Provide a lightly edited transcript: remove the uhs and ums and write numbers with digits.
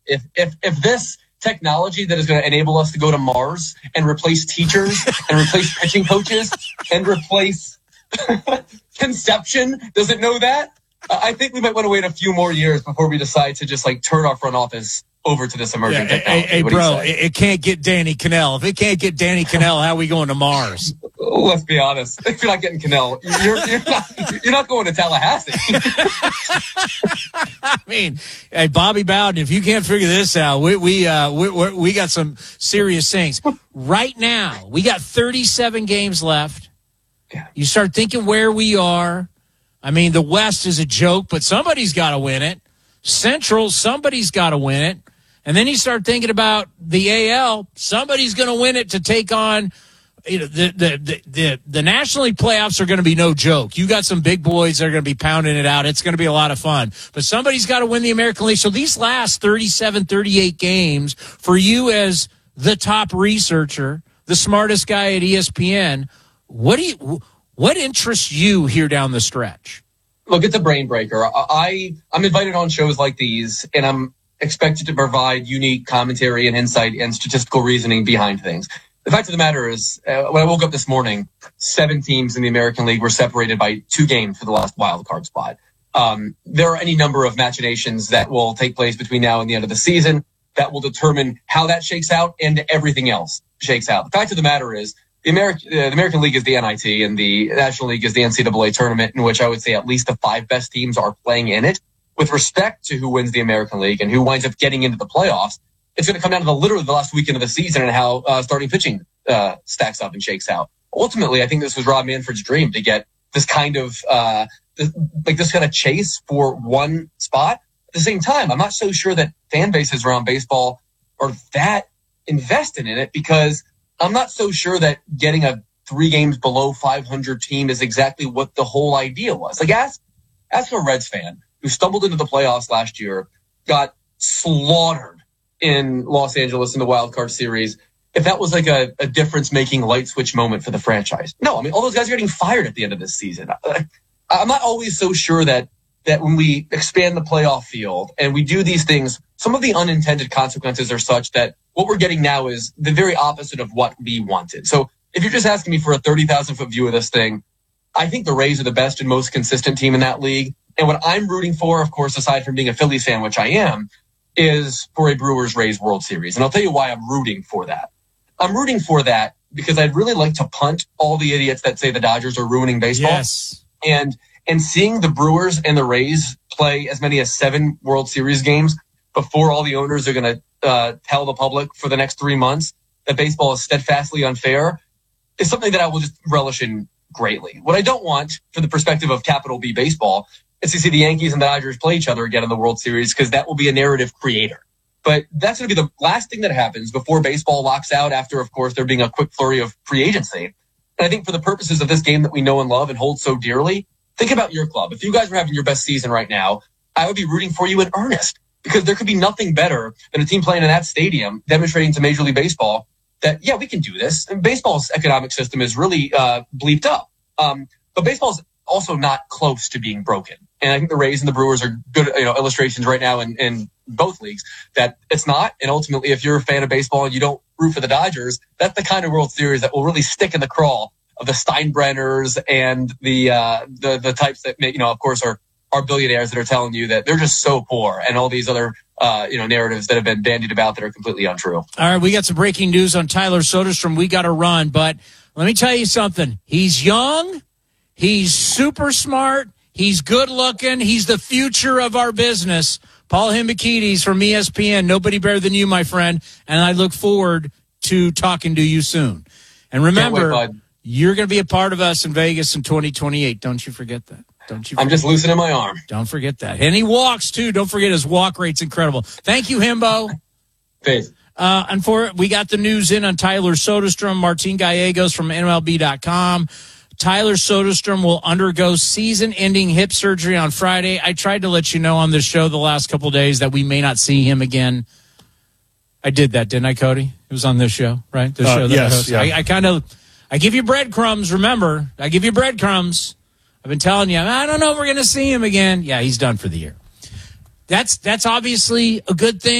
If this technology that is going to enable us to go to Mars and replace teachers and replace pitching coaches and replace conception doesn't know that, I think we might want to wait a few more years before we decide to just turn our front office over to this emerging technology. Hey, bro, it can't get Danny Cannell. If it can't get Danny Cannell, how are we going to Mars? Let's be honest. If you're not getting Cannell, you're not going to Tallahassee. I mean, hey, Bobby Bowden, if you can't figure this out, we got some serious things. Right now, we got 37 games left. Yeah. You start thinking where we are. I mean, the West is a joke, but somebody's got to win it. Central, somebody's got to win it. And then you start thinking about the AL. Somebody's going to win it to take on, the National League playoffs are going to be no joke. You got some big boys that are going to be pounding it out. It's going to be a lot of fun. But somebody's got to win the American League. So these last 37, 38 games, for you as the top researcher, the smartest guy at ESPN, what interests you here down the stretch? Look, it's a brain breaker. I'm invited on shows like these, and I'm expected to provide unique commentary and insight and statistical reasoning behind things. The fact of the matter is, when I woke up this morning, 7 teams in the American League were separated by 2 games for the last wild card spot. There are any number of machinations that will take place between now and the end of the season that will determine how that shakes out and everything else shakes out. The fact of the matter is, the American League is the NIT and the National League is the NCAA tournament, in which I would say at least the 5 best teams are playing in it. With respect to who wins the American League and who winds up getting into the playoffs, it's going to come down to literally the last weekend of the season and how starting pitching stacks up and shakes out. Ultimately, I think this was Rob Manfred's dream to get this kind of this kind of chase for one spot. At the same time, I'm not so sure that fan bases around baseball are that invested in it, because I'm not so sure that getting a 3 games below 500 team is exactly what the whole idea was. Ask a Reds fan who stumbled into the playoffs last year, got slaughtered in Los Angeles in the wild card series, if that was a difference-making light switch moment for the franchise. No, I mean, all those guys are getting fired at the end of this season. I'm not always so sure that when we expand the playoff field and we do these things, some of the unintended consequences are such that what we're getting now is the very opposite of what we wanted. So if you're just asking me for a 30,000-foot view of this thing, I think the Rays are the best and most consistent team in that league. And what I'm rooting for, of course, aside from being a Phillies fan, which I am, is for a Brewers-Rays World Series. And I'll tell you why I'm rooting for that. I'm rooting for that because I'd really like to punt all the idiots that say the Dodgers are ruining baseball. Yes. And seeing the Brewers and the Rays play as many as 7 World Series games before all the owners are going to tell the public for the next 3 months that baseball is steadfastly unfair is something that I will just relish in greatly. What I don't want, from the perspective of capital B baseball, is to see the Yankees and the Dodgers play each other again in the World Series, because that will be a narrative creator. But that's going to be the last thing that happens before baseball locks out after, of course, there being a quick flurry of free agency. And I think for the purposes of this game that we know and love and hold so dearly, think about your club. If you guys were having your best season right now, I would be rooting for you in earnest, because there could be nothing better than a team playing in that stadium demonstrating to Major League Baseball that, yeah, we can do this. And baseball's economic system is really bleeped up. But baseball's also not close to being broken. And I think the Rays and the Brewers are good illustrations right now in both leagues that it's not. And ultimately, if you're a fan of baseball and you don't root for the Dodgers, that's the kind of World Series that will really stick in the craw of the Steinbrenners and the types that, of course, are billionaires that are telling you that they're just so poor, and all these other narratives that have been bandied about that are completely untrue. All right, we got some breaking news on Tyler Soderstrom. We got to run, but let me tell you something. He's young. He's super smart. He's good looking. He's the future of our business. Paul Hembekides from ESPN. Nobody better than you, my friend. And I look forward to talking to you soon. And remember, you're going to be a part of us in Vegas in 2028. Don't you forget that. I'm just loosening my arm. Don't forget that. And he walks, too. Don't forget his walk rate's incredible. Thank you, Hembo. Peace. And we got the news in on Tyler Soderstrom. Martin Gallegos from MLB.com. Tyler Soderstrom will undergo season-ending hip surgery on Friday. I tried to let you know on this show the last couple of days that we may not see him again. I did that, didn't I, Cody? It was on this show, right? The show that yes, I host. Yeah. I give you breadcrumbs, remember. I give you breadcrumbs. I've been telling you, I don't know if we're going to see him again. Yeah, he's done for the year. That's obviously a good thing.